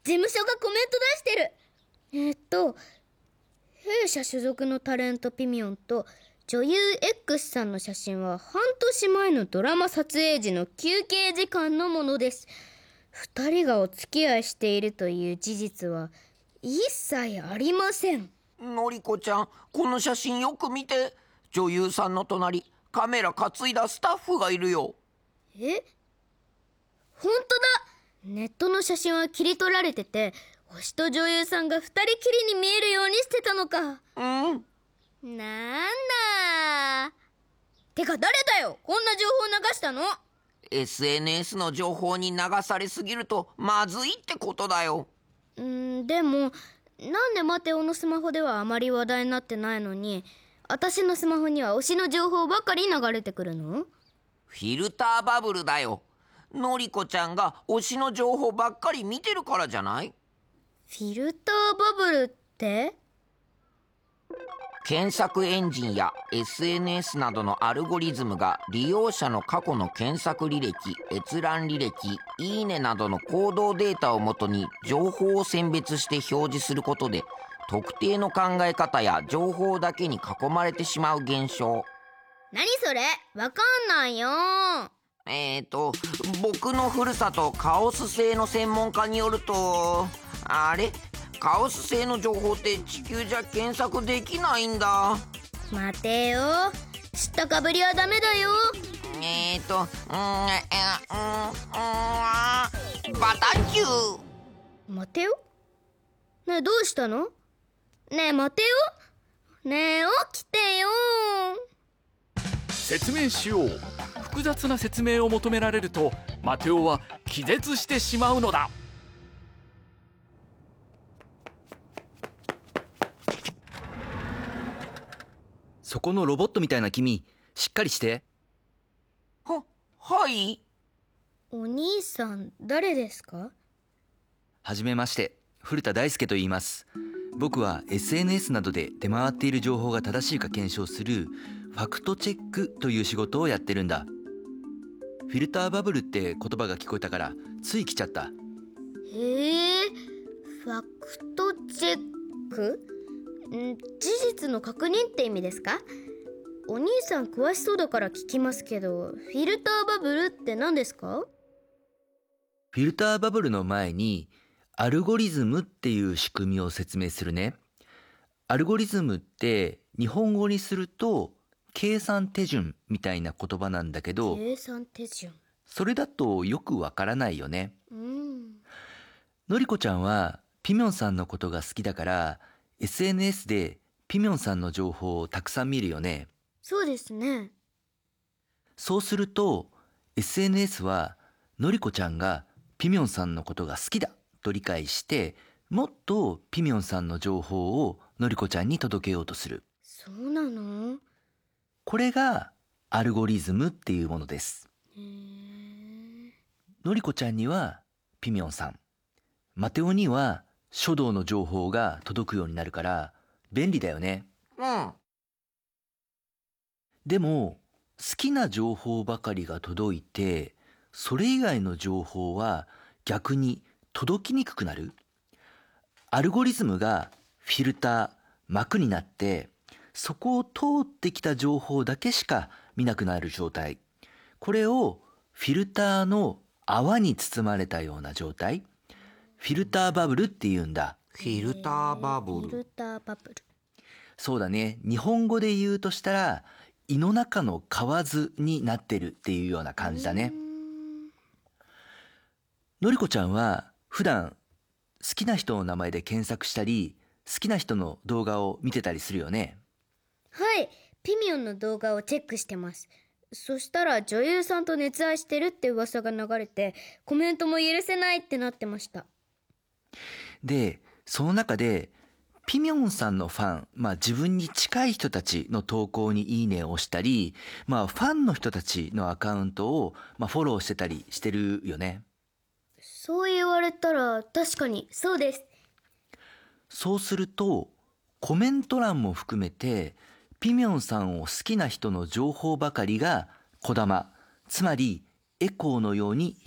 事務所がコメント出してる。弊社所属のタレントピミョンと女優 X さんの写真は半年前のドラマ撮影時の休憩時間のものです。2人がお付き合いしているという事実は一切ありません。 のりこちゃん、この写真よく見て。女優さんの隣、カメラ担いだスタッフがいるよ。 え、ほんとだ。ネットの写真は切り取られてて、推しと女優さんが2人きりに見えるようにしてたのか。なんだ。てか誰だよ、こんな情報流したの。 SNS の情報に流されすぎるとまずいってことだよ。 でもなんでマテオのスマホではあまり話題になってないのに、私のスマホには推しの情報ばかり流れてくるの？ フィルターバブルだよ。のりこちゃんが推しの情報ばっかり見てるからじゃない？ フィルターバブルって？ 検索エンジンや SNS などのアルゴリズムが利用者の過去の検索履歴、閲覧履歴、いいねなどの行動データをもとに情報を選別して表示することで、特定の考え方や情報だけに囲まれてしまう現象。 何それ？わかんないよ。 僕のふるさとカオス星の専門家によると、カオス星の情報って地球じゃ検索できないんだ。 待てよ、知ったかぶりはダメだよ。 バタンキュー。 待てよ。ねえ、どうしたの？ねえ待てよ。ねえ起きてよ。 説明しよう。複雑な説明を求められるとマテオは気絶してしまうのだ。 そこのロボットみたいな君、しっかりして。 はい。 お兄さん誰ですか？ はじめまして、古田大輔と言います。僕は SNS などで出回っている情報が正しいか検証するファクトチェックという仕事をやってるんだ。フィルターバブルって言葉が聞こえたからつい来ちゃった。 へえ、ファクトチェック？事実の確認って意味ですか？お兄さん詳しそうだから聞きますけど、フィルターバブルって何ですか？ フィルターバブルの前にアルゴリズムっていう仕組みを説明するね。アルゴリズムって日本語にすると計算手順みたいな言葉なんだけど、 計算手順。 それだとよくわからないよね。のりこちゃんはピミョンさんのことが好きだから SNS でピミョンさんの情報をたくさん見るよね。 そうですね。 そうすると SNS はのりこちゃんがピミョンさんのことが好きだと理解して、もっとピミョンさんの情報をのりこちゃんに届けようとする。 そうなの？ これがアルゴリズムっていうものです。のりこちゃんにはピミョンさん、マテオには書道の情報が届くようになるから便利だよね。でも好きな情報ばかりが届いて、それ以外の情報は逆に届きにくくなる。アルゴリズムがフィルター、膜になって、そこを通ってきた情報だけしか見なくなる状態。これをフィルターの泡に包まれたような状態、フィルターバブルって言うんだ。 フィルターバブル。 フィルターバブル。 そうだね。日本語で言うとしたら胃の中の蛙になってるっていうような感じだね。のりこちゃんは普段好きな人の名前で検索したり、好きな人の動画を見てたりするよね。 はい、ピミョンの動画をチェックしてます。そしたら女優さんと熱愛してるって噂が流れて、コメントも許せないってなってました。 で、その中でピミョンさんのファン、自分に近い人たちの投稿にいいねを押したり、ファンの人たちのアカウントをフォローしてたりしてるよね。 そう言われたら確かにそうです。 そうするとコメント欄も含めてピミョンさんを好きな人の情報ばかりがこだま、つまりエコーのように